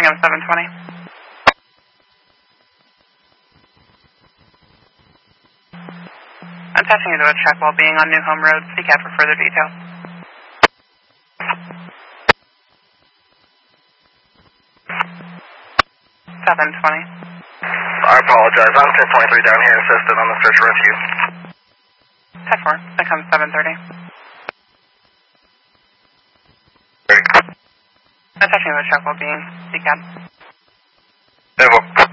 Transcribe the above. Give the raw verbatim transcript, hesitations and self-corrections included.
Bingham seven twenty. I'm attaching you to a check while being on New Home Road. C CAT for further details. seven twenty. I apologize. I'm ten twenty-three down here insisted on the search and rescue. ten four. That comes seven thirty. Ready. Attaching you to a check while being C CAT. Never.